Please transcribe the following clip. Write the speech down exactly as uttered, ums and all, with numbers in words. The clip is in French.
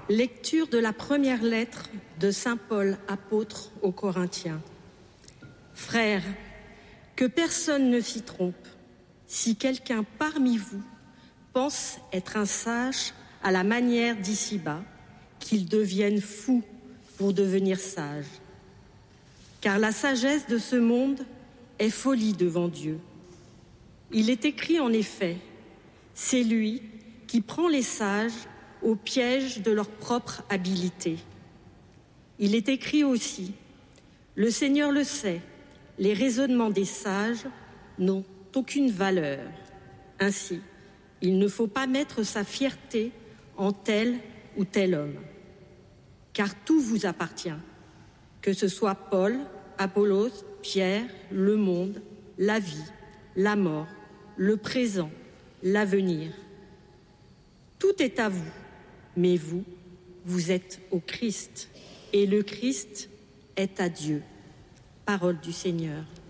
Lecture de la première lettre de saint Paul, apôtre aux Corinthiens. Frères, que personne ne s'y trompe. Si quelqu'un parmi vous pense être un sage à la manière d'ici-bas, qu'il devienne fou pour devenir sage. Car la sagesse de ce monde est folie devant Dieu. Il est écrit en effet, c'est lui qui prend les sages au piège de leur propre habileté. Il est écrit aussi, le Seigneur le sait, les raisonnements des sages n'ont aucune valeur. Ainsi, il ne faut pas mettre sa fierté en tel ou tel homme. Car tout vous appartient, que ce soit Paul, Apollos, Pierre, le monde, la vie, la mort, le présent, l'avenir. Tout est à vous, mais vous, vous êtes au Christ, et le Christ est à Dieu. Parole du Seigneur.